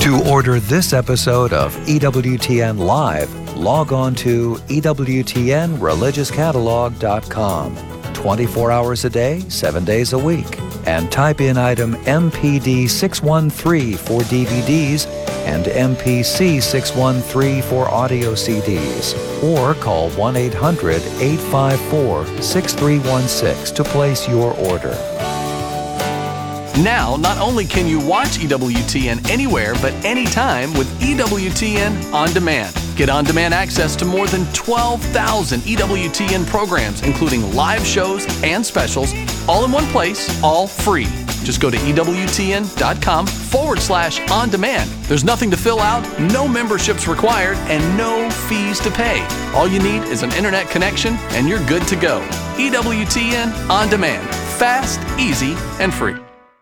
To order this episode of EWTN Live, log on to EWTNReligiousCatalog.com 24 hours a day, 7 days a week, and type in item MPD 613 for DVDs and MPC 613 for audio CDs, or call 1-800-854-6316 to place your order. Now, not only can you watch EWTN anywhere but anytime with EWTN On Demand. Get on-demand access to more than 12,000 EWTN programs, including live shows and specials, all in one place, all free. Just go to EWTN.com/on-demand. There's nothing to fill out, no memberships required, and no fees to pay. All you need is an internet connection, and you're good to go. EWTN On Demand. Fast, easy, and free.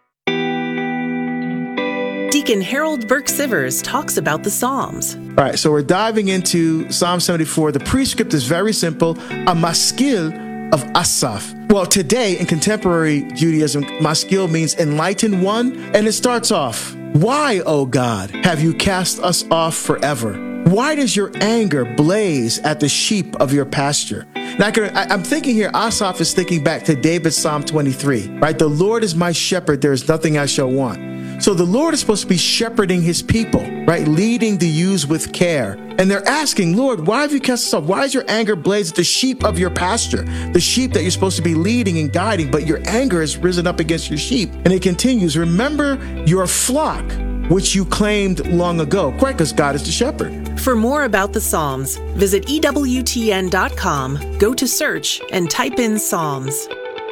Deacon Harold Burke-Sivers talks about the Psalms. All right, so we're diving into Psalm 74. The prescript is very simple, a maskil of Asaph. Well, today in contemporary Judaism, maskil means enlightened one, and it starts off, "Why, O God, have you cast us off forever? Why does your anger blaze at the sheep of your pasture?" Now, I'm thinking here, Asaph is thinking back to David's Psalm 23, right? The Lord is my shepherd, there is nothing I shall want. So the Lord is supposed to be shepherding his people, right? Leading the ewes with care. And they're asking, Lord, why have you cast us off? Why is your anger blaze at the sheep of your pasture? The sheep that you're supposed to be leading and guiding, but your anger has risen up against your sheep. And it continues, remember your flock, which you claimed long ago, right? Because God is the shepherd. For more about the Psalms, visit EWTN.com, go to search, and type in Psalms.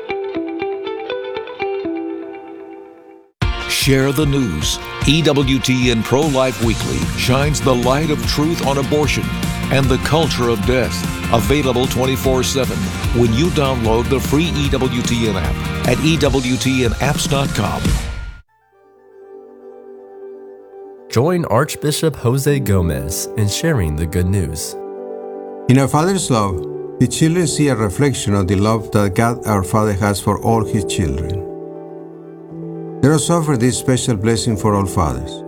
Share the news. EWTN Pro-Life Weekly shines the light of truth on abortion and the culture of death. Available 24/7 when you download the free EWTN app at EWTNapps.com. Join Archbishop Jose Gomez in sharing the good news. In a father's love, the children see a reflection of the love that God our Father has for all his children. Let us offer this special blessing for all fathers.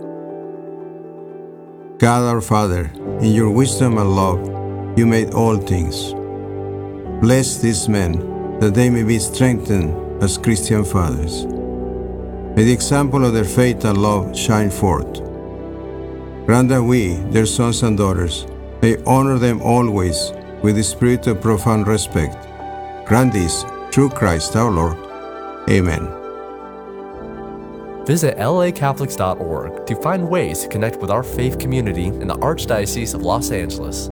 God our Father, in your wisdom and love, you made all things. Bless these men, that they may be strengthened as Christian fathers. May the example of their faith and love shine forth. Grant that we, their sons and daughters, may honor them always with the spirit of profound respect. Grant this through Christ our Lord. Amen. Visit lacatholics.org to find ways to connect with our faith community in the Archdiocese of Los Angeles.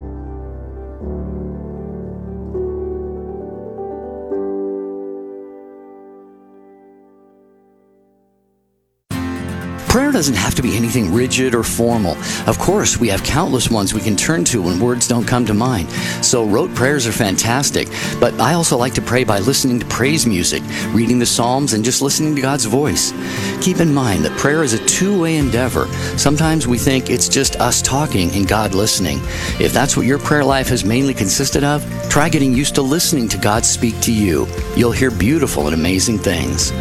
Prayer doesn't have to be anything rigid or formal. Of course, we have countless ones we can turn to when words don't come to mind. So rote prayers are fantastic, but I also like to pray by listening to praise music, reading the Psalms, and just listening to God's voice. Keep in mind that prayer is a two-way endeavor. Sometimes we think it's just us talking and God listening. If that's what your prayer life has mainly consisted of, try getting used to listening to God speak to you. You'll hear beautiful and amazing things.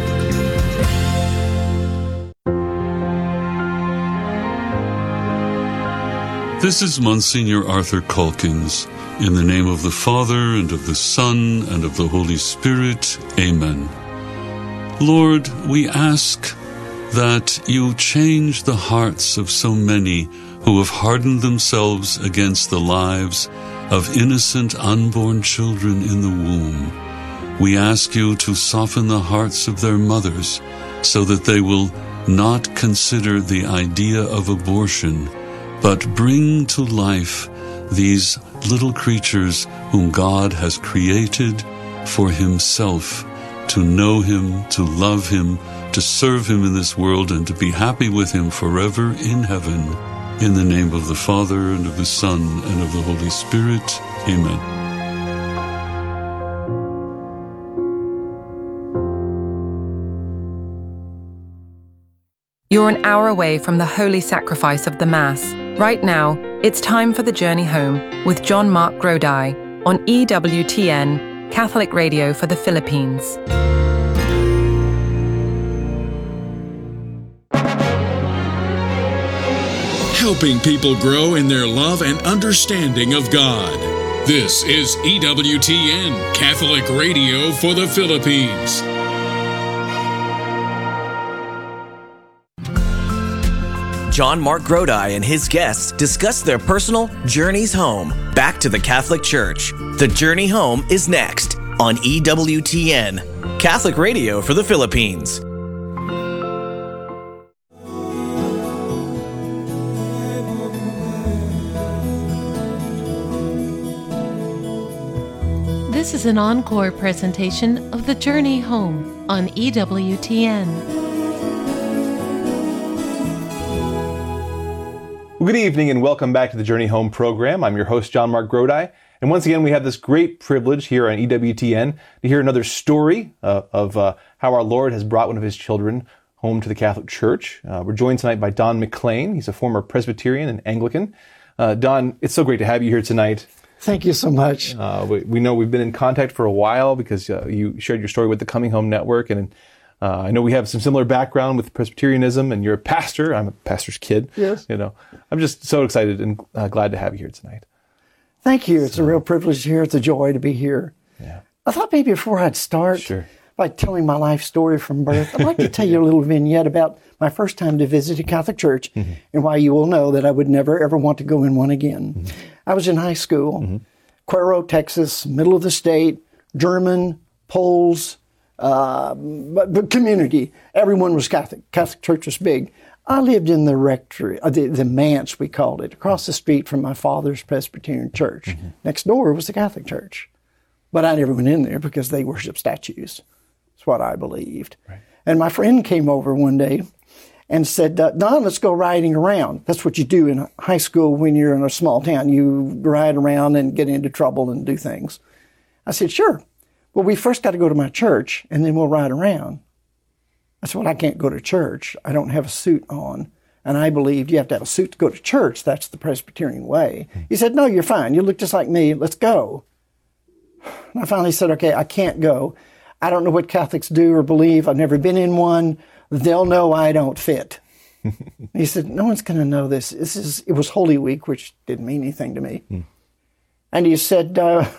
This is Monsignor Arthur Calkins. In the name of the Father, and of the Son, and of the Holy Spirit. Amen. Lord, we ask that you change the hearts of so many who have hardened themselves against the lives of innocent unborn children in the womb. We ask you to soften the hearts of their mothers so that they will not consider the idea of abortion, but bring to life these little creatures whom God has created for himself, to know him, to love him, to serve him in this world, and to be happy with him forever in heaven. In the name of the Father, and of the Son, and of the Holy Spirit. Amen. You're an hour away from the holy sacrifice of the Mass. Right now, it's time for the Journey Home with John Mark Grodi on EWTN, Catholic Radio for the Philippines. helping people grow in their love and understanding of God. This is EWTN, Catholic Radio for the Philippines. John Mark Grodi and his guests discuss their personal journeys home, back to the Catholic Church. The Journey Home is next on EWTN, Catholic Radio for the Philippines. This is an encore presentation of The Journey Home on EWTN. Good evening and welcome back to the Journey Home program. I'm your host, John Mark Grodi. And once again, we have this great privilege here on EWTN to hear another story of how our Lord has brought one of his children home to the Catholic Church. We're joined tonight by Don McLean. He's a former Presbyterian and Anglican. Don, it's so great to have you here tonight. Thank you so much. We know we've been in contact for a while because you shared your story with the Coming Home Network, and I know we have some similar background with Presbyterianism, and you're a pastor. I'm a pastor's kid. Yes. I'm just so excited and glad to have you here tonight. Thank you. It's a real privilege to hear. It's a joy to be here. Yeah. I thought maybe before I'd start by telling my life story from birth, I'd like to tell you a little vignette about my first time to visit a Catholic church and why you will know that I would never, ever want to go in one again. I was in high school, Cuero, Texas, middle of the state, German, Poles, but community. Everyone was Catholic. Catholic church was big. I lived in the rectory, the manse we called it, across the street from my father's Presbyterian church. Next door was the Catholic church. But I never went in there because they worship statues. That's what I believed. Right. And my friend came over one day and said, Don, let's go riding around. That's what you do in high school when you're in a small town. You ride around and get into trouble and do things. I said, sure. Well, we first got to go to my church, and then we'll ride around. I said, well, I can't go to church. I don't have a suit on. And I believed you have to have a suit to go to church. That's the Presbyterian way. He said, no, you're fine. You look just like me. Let's go. And I finally said, okay, I can't go. I don't know what Catholics do or believe. I've never been in one. They'll know I don't fit. He said, no one's going to know this. It was Holy Week, which didn't mean anything to me. And he said,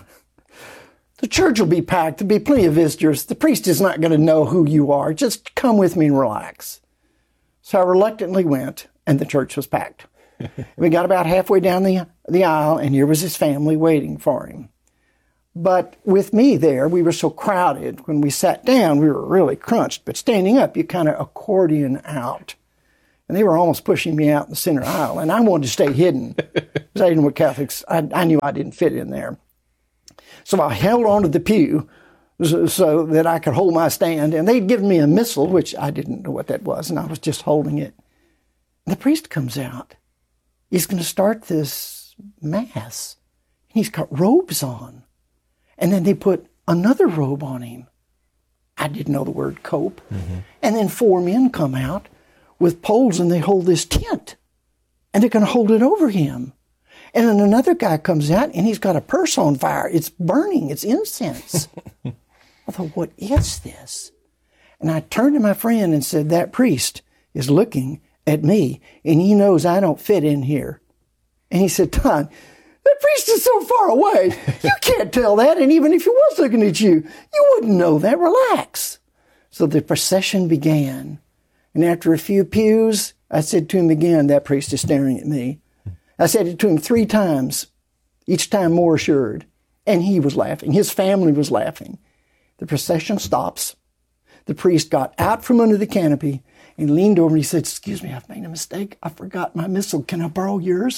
the church will be packed. There'll be plenty of visitors. The priest is not going to know who you are. Just come with me and relax. So I reluctantly went, and the church was packed. We got about halfway down the aisle, and here was his family waiting for him. But with me there, we were so crowded. When we sat down, we were really crunched. But standing up, you kind of accordion out. And they were almost pushing me out in the center aisle. And I wanted to stay hidden because I didn't know what Catholics, I knew I didn't fit in there. So I held onto the pew so that I could hold my stand. And they'd given me a missal, which I didn't know what that was. And I was just holding it. And the priest comes out. He's going to start this Mass. And he's got robes on. And then they put another robe on him. I didn't know the word cope. And then 4 men come out with poles and they hold this tent. And they're going to hold it over him. And then another guy comes out and he's got a purse on fire. It's burning. It's incense. I thought, what is this? And I turned to my friend and said, that priest is looking at me and he knows I don't fit in here. And he said, Don, that priest is so far away. You can't tell that. And even if he was looking at you, you wouldn't know that. Relax. So the procession began. And after a few pews, I said to him again, that priest is staring at me. I said it to him 3 times, each time more assured. And he was laughing. His family was laughing. The procession stops. The priest got out from under the canopy and leaned over and he said, excuse me, I've made a mistake. I forgot my missal. Can I borrow yours?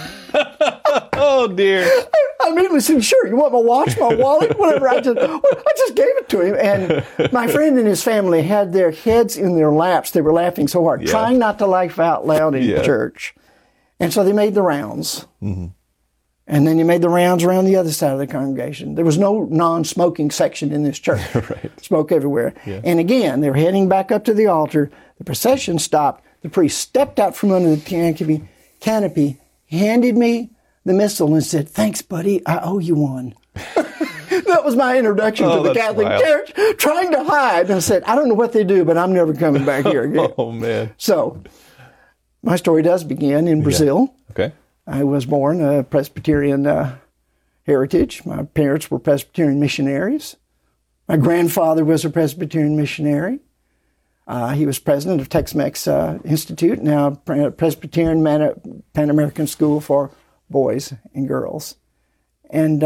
Oh, dear. I immediately said, sure, you want my watch, my wallet, whatever. I just gave it to him. And my friend and his family had their heads in their laps. They were laughing so hard, trying not to laugh out loud in church. And so they made the rounds. And then he made the rounds around the other side of the congregation. There was no non-smoking section in this church. Smoke everywhere. And again, they were heading back up to the altar. The procession stopped. The priest stepped out from under the canopy, handed me the missal and said, thanks, buddy, I owe you one. That was my introduction to the Catholic Church, trying to hide. And I said, I don't know what they do, but I'm never coming back here again. Oh, man. So My story does begin in Brazil. Okay. I was born a Presbyterian heritage. My parents were Presbyterian missionaries. My grandfather was a Presbyterian missionary. He was president of Tex-Mex Institute, now Presbyterian Pan American School for boys and girls. And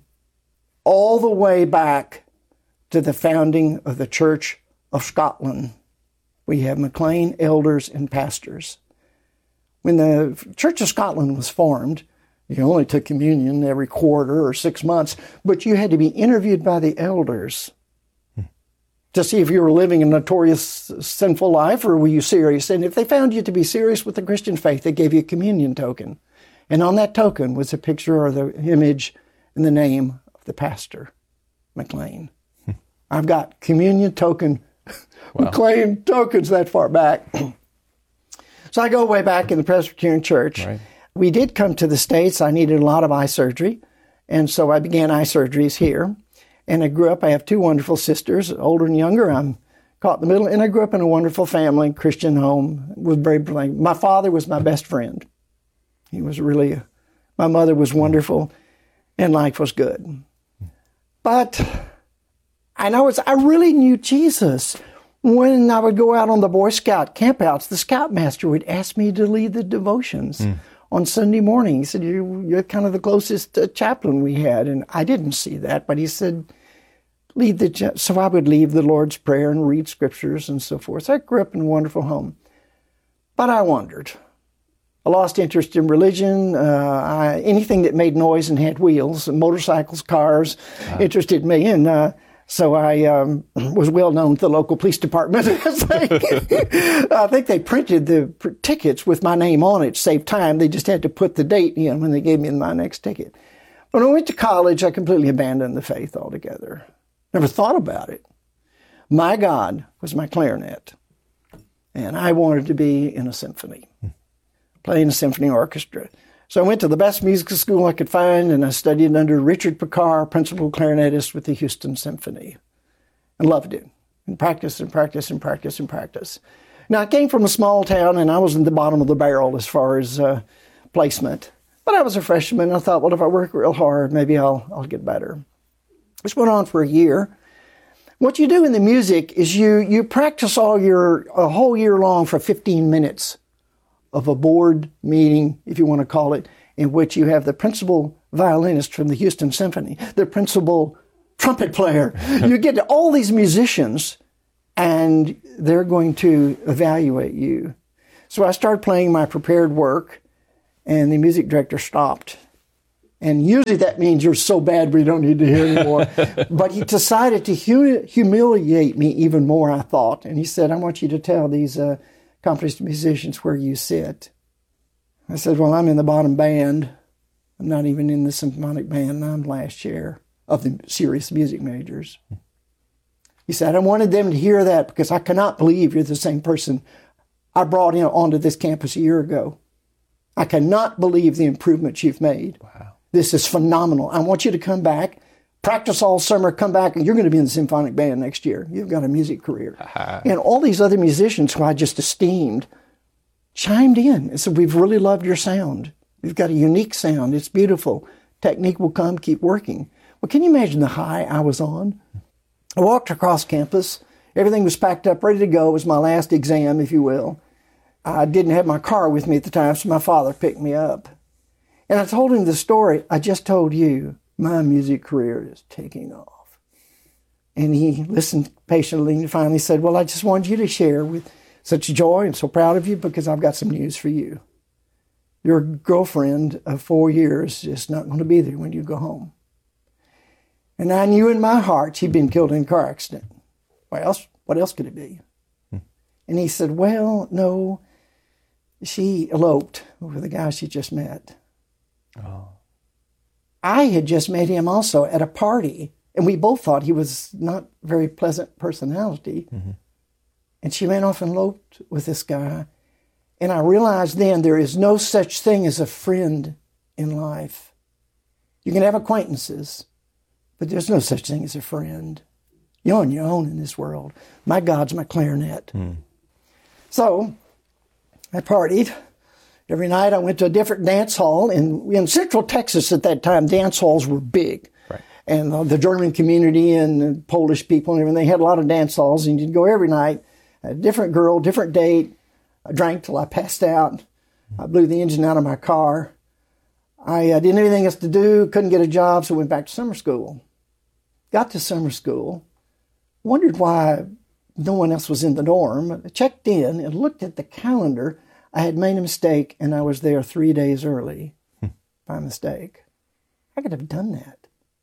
all the way back to the founding of the Church of Scotland, we have McLean elders and pastors. When the Church of Scotland was formed, you only took communion every quarter or 6 months, but you had to be interviewed by the elders to see if you were living a notorious sinful life or were you serious. And if they found you to be serious with the Christian faith, they gave you a communion token. And on that token was a picture or the image and the name of the pastor, McLean. I've got communion token, McLean tokens that far back. So I go way back in the Presbyterian Church. Right. We did come to the States. I needed a lot of eye surgery. And so I began eye surgeries here. And I grew up, I have two wonderful sisters, older and younger. I'm caught in the middle. And I grew up in a wonderful family, Christian home. Was very brilliant. My father was my best friend. He was really, my mother was wonderful, and life was good. But I really knew Jesus. When I would go out on the Boy Scout campouts, the scoutmaster would ask me to lead the devotions on Sunday morning. He said, you're kind of the closest chaplain we had. And I didn't see that, but he said, so I would lead the Lord's Prayer and read scriptures and so forth. So I grew up in a wonderful home. But I wondered. I lost interest in religion. Anything that made noise and had wheels, motorcycles, cars, interested me. And so I was well known to the local police department. I think they printed the tickets with my name on it to save time. They just had to put the date in when they gave me my next ticket. When I went to college, I completely abandoned the faith altogether. Never thought about it. My God was my clarinet. And I wanted to be in a symphony, playing a symphony orchestra. So I went to the best musical school I could find, and I studied under Richard Picard, principal clarinetist with the Houston Symphony, and loved it, and practiced and practiced and practiced and practiced. Now, I came from a small town, and I was in the bottom of the barrel as far as placement. But I was a freshman, and I thought, well, if I work real hard, maybe I'll get better. This went on for a year. What you do in the music is you practice a whole year long for 15 minutes of a board meeting, if you want to call it, in which you have the principal violinist from the Houston Symphony, the principal trumpet player. You get all these musicians, and they're going to evaluate you. So I started playing my prepared work, and the music director stopped. And usually that means you're so bad we don't need to hear anymore. But he decided to humiliate me even more, I thought. And he said, I want you to tell these accomplished musicians where you sit. I said, well, I'm in the bottom band. I'm not even in the symphonic band, and I'm last chair of the serious music majors. He said, I wanted them to hear that because I cannot believe you're the same person I brought in onto this campus a year ago. I cannot believe the improvements you've made. Wow. This is phenomenal. I want you to come back, practice all summer, come back, and you're going to be in the symphonic band next year. You've got a music career. And all these other musicians who I just esteemed chimed in and said, we've really loved your sound. You've got a unique sound. It's beautiful. Technique will come. Keep working. Well, can you imagine the high I was on? I walked across campus. Everything was packed up, ready to go. It was my last exam, if you will. I didn't have my car with me at the time, so my father picked me up. And I told him the story I just told you. My music career is taking off. And he listened patiently and finally said, well, I just wanted you to share with such joy. I'm so proud of you because I've got some news for you. Your girlfriend of 4 years is not going to be there when you go home. And I knew in my heart she'd been killed in a car accident. What else could it be? And he said, well, no, she eloped with the guy she just met. Oh. I had just met him also at a party, and we both thought he was not a very pleasant personality. Mm-hmm. And she ran off and eloped with this guy. And I realized then there is no such thing as a friend in life. You can have acquaintances, but there's no such thing as a friend. You're on your own in this world. My God's my clarinet. Mm. So I partied. Every night I went to a different dance hall. In Central Texas at that time, dance halls were big. Right. And the German community and the Polish people and everything, they had a lot of dance halls, and you'd go every night. A different girl, different date. I drank till I passed out. I blew the engine out of my car. I didn't have anything else to do, couldn't get a job, so went back to summer school. Got to summer school, wondered why no one else was in the dorm. I checked in and looked at the calendar. I had made a mistake, and I was there 3 days early by mistake. I could have done that.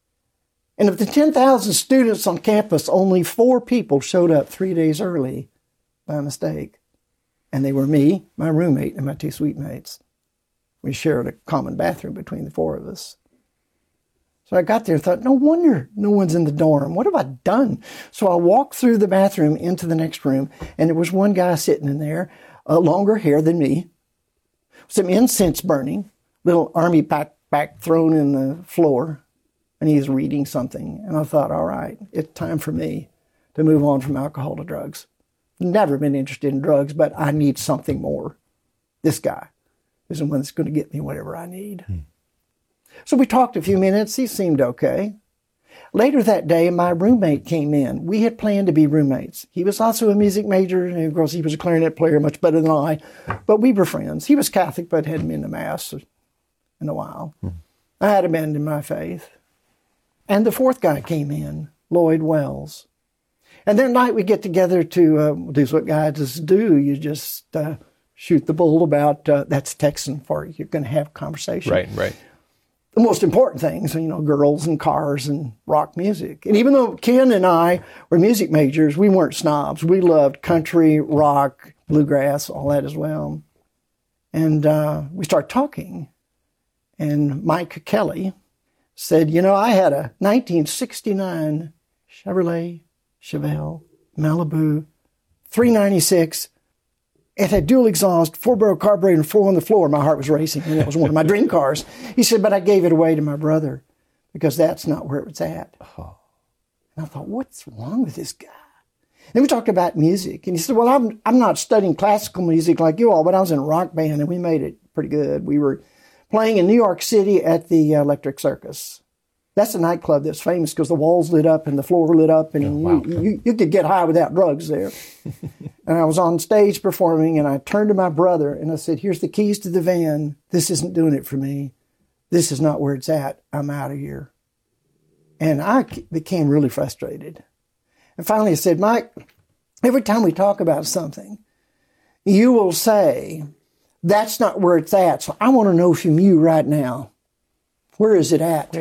And of the 10,000 students on campus, only 4 people showed up 3 days early by mistake. And they were me, my roommate, and my 2 suite mates. We shared a common bathroom between the 4 of us. So I got there and thought, no wonder no one's in the dorm. What have I done? So I walked through the bathroom into the next room, and there was one guy sitting in there, longer hair than me, some incense burning, little army backpack thrown in the floor, and he was reading something. And I thought, all right, it's time for me to move on from alcohol to drugs. Never been interested in drugs, but I need something more. This guy is the one that's going to get me whatever I need. So we talked a few minutes. He seemed okay. Later that day, my roommate came in. We had planned to be roommates. He was also a music major, and of course he was a clarinet player, much better than I, but we were friends. He was Catholic, but hadn't been to Mass in a while. I had abandoned my faith. And the 4th guy came in, Lloyd Wells. And that night we get together to do what guys do. You just shoot the bull about, that's Texan for you. You're going to have conversation. Right. The most important things, girls and cars and rock music. And even though Ken and I were music majors, we weren't snobs. We loved country, rock, bluegrass, all that as well. And we started talking. And Mike Kelly said, I had a 1969 Chevrolet Chevelle Malibu 396. It had dual exhaust, 4-barrel carburetor, and 4 on the floor. My heart was racing, and it was one of my dream cars. He said, but I gave it away to my brother because that's not where it was at. And I thought, what's wrong with this guy? And we talked about music. And he said, well, I'm not studying classical music like you all, but I was in a rock band, and we made it pretty good. We were playing in New York City at the Electric Circus. That's a nightclub that's famous because the walls lit up and the floor lit up, and you could get high without drugs there. And I was on stage performing, and I turned to my brother, and I said, here's the keys to the van. This isn't doing it for me. This is not where it's at. I'm out of here. And I became really frustrated. And finally I said, Mike, every time we talk about something, you will say, that's not where it's at. So I want to know from you right now, where is it at?